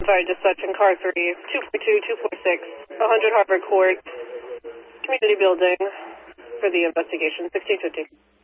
Sorry, dispatch in car 3, 242-246, 100 Harvard Court, Community Building for the investigation, 1650.